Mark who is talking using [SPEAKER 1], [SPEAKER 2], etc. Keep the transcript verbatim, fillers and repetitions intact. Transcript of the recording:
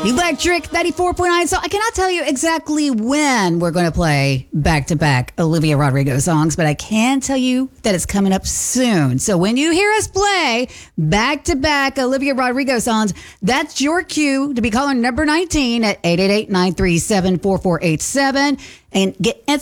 [SPEAKER 1] Electric ninety-four point nine. So I cannot tell you exactly when we're going to play back-to-back Olivia Rodrigo songs, but I can tell you that it's coming up soon. So when you hear us play back-to-back Olivia Rodrigo songs, that's your cue to be calling number nineteen at eight eight eight, nine three seven, four four eight seven and get